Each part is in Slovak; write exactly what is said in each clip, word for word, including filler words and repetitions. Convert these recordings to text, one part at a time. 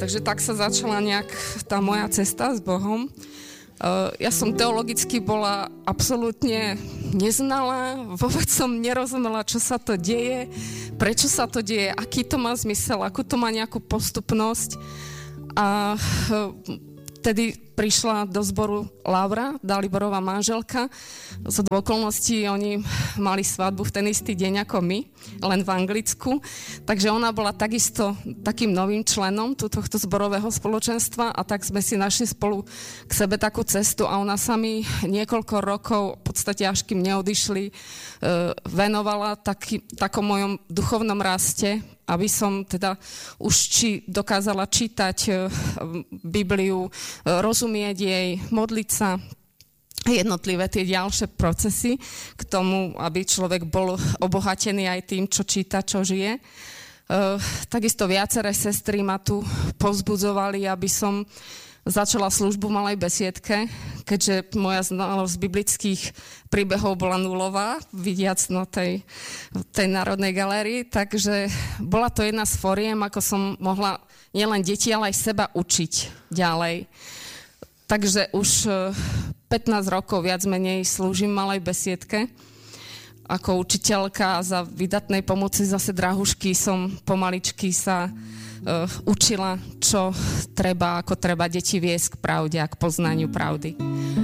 takže tak sa začala nejak tá moja cesta s Bohom. Ja som teologicky bola absolútne neznalá, vôbec som nerozumela, čo sa to deje, prečo sa to deje, aký to má zmysel, akú to má nejakú postupnosť. A vtedy prišla do zboru Laura, Daliborová manželka. Z okolností oni mali svadbu v ten istý deň ako my, len v Anglicku. Takže ona bola takisto takým novým členom tohto zborového spoločenstva a tak sme si našli spolu k sebe takú cestu a ona sa mi niekoľko rokov, v podstate až kým neodišli, venovala taký, takom mojom duchovnom raste, aby som teda už či dokázala čítať Bibliu, rozumieť jej, modliť sa, jednotlivé tie ďalšie procesy k tomu, aby človek bol obohatený aj tým, čo číta, čo žije. Takisto viaceré sestry ma tu povzbudzovali, aby som začala službu v malej besiedke, keďže moja znalosť biblických príbehov bola nulová, vidiac na tej, tej Národnej galérii, takže bola to jedna z foriem, ako som mohla nielen deti, ale aj seba učiť ďalej. Takže už pätnásť rokov viac menej slúžim v malej besiedke ako učiteľka a za vydatnej pomoci zase drahušky som pomaličky sa uh, učila, čo treba, ako treba deti viesť k pravde a k poznaniu pravdy.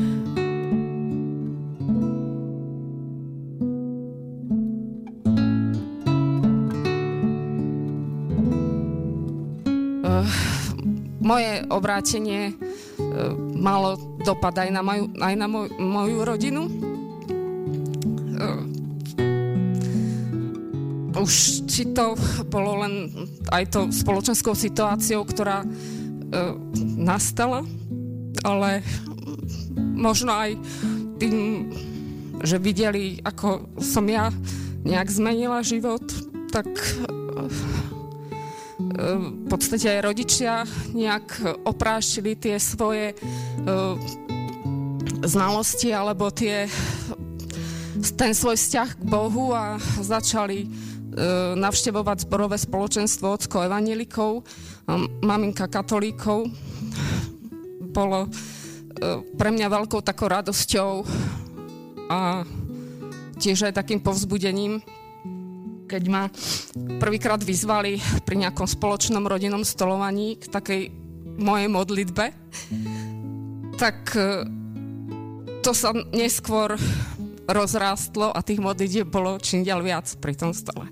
Uh, moje obrátenie uh, malo dopad aj na moju, aj na moj, moju rodinu. Uh, Už či to bolo len aj to spoločenskou situáciou, ktorá e, nastala, ale možno aj tým, že videli, ako som ja nejak zmenila život, tak e, v podstate aj rodičia nejak oprášili tie svoje e, znalosti alebo tie, ten svoj vzťah k Bohu a začali navštevovať zborové spoločenstvo ocko evanjelikov, maminka katolíkov. Bolo pre mňa veľkou takou radosťou a tiež aj takým povzbudením, keď ma prvýkrát vyzvali pri nejakom spoločnom rodinnom stolovaní k takej mojej modlitbe, tak to sa neskôr rozrástlo a tých modlitieb bolo čím ďal viac pri tom stole.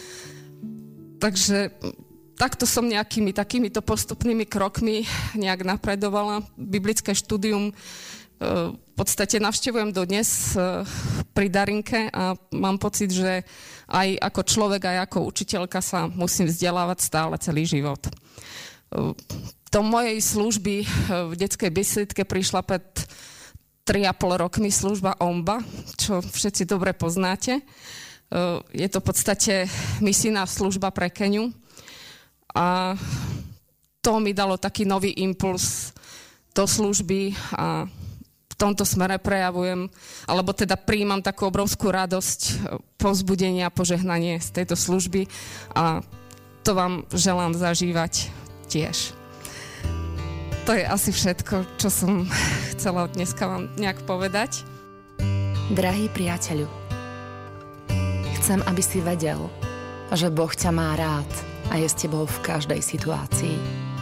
Takže takto som nejakými takýmito postupnými krokmi nejak napredovala. Biblické štúdium v podstate navštevujem dodnes pri Darinke a mám pocit, že aj ako človek, aj ako učiteľka sa musím vzdelávať stále celý život. Do mojej služby v detskej besiedke prišla pred tri a pol rokmi služba Omba, čo všetci dobre poznáte. Je to v podstate misijná služba pre Keňu a to mi dalo taký nový impuls do služby a v tomto smere prejavujem, alebo teda prijímam takú obrovskú radosť, povzbudenie a požehnanie z tejto služby a to vám želám zažívať tiež. To je asi všetko, čo som chcela dneska vám nejak povedať. Drahý priateľu, chcem, aby si vedel, že Boh ťa má rád a je s tebou v každej situácii.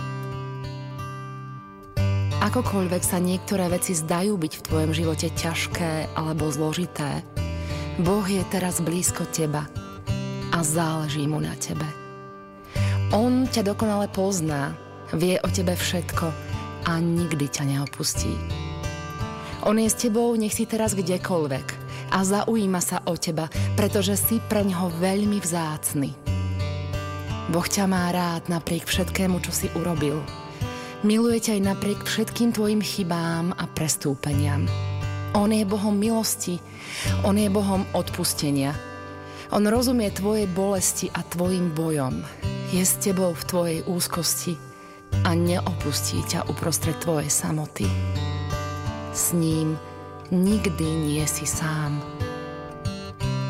Akokoľvek sa niektoré veci zdajú byť v tvojom živote ťažké alebo zložité, Boh je teraz blízko teba a záleží mu na tebe. On ťa dokonale pozná, vie o tebe všetko a nikdy ťa neopustí. On je s tebou, nech si teraz kdekoľvek a zaujíma sa o teba, pretože si pre ňoho veľmi vzácny. Boh ťa má rád napriek všetkému, čo si urobil. Miluje ťa aj napriek všetkým tvojim chybám a prestúpeniam. On je Bohom milosti, on je Bohom odpustenia. On rozumie tvojej bolesti a tvojim bojom. Je s tebou v tvojej úzkosti a neopustí ťa uprostred tvojej samoty. S ním nikdy nie si sám.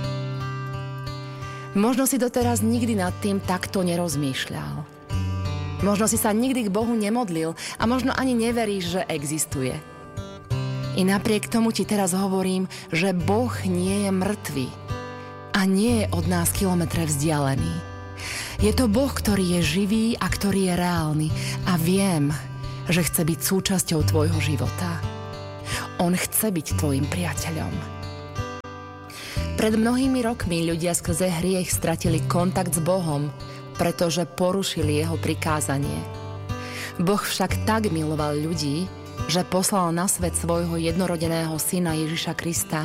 Možno si doteraz nikdy nad tým takto nerozmýšľal. Možno si sa nikdy k Bohu nemodlil a možno ani neveríš, že existuje. I napriek tomu ti teraz hovorím, že Boh nie je mŕtvý a nie je od nás kilometre vzdialený. Je to Boh, ktorý je živý a ktorý je reálny a viem, že chce byť súčasťou tvojho života. On chce byť tvojim priateľom. Pred mnohými rokmi ľudia skrze hriech stratili kontakt s Bohom, pretože porušili jeho prikázanie. Boh však tak miloval ľudí, že poslal na svet svojho jednorodeného syna Ježiša Krista.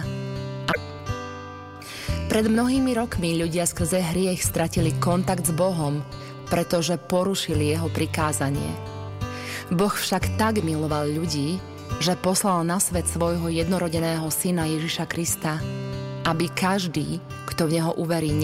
Pred mnohými rokmi ľudia skrze hriech stratili kontakt s Bohom, pretože porušili jeho prikázanie. Boh však tak miloval ľudí, že poslal na svet svojho jednorodeného syna Ježiša Krista, aby každý, kto v neho uverí,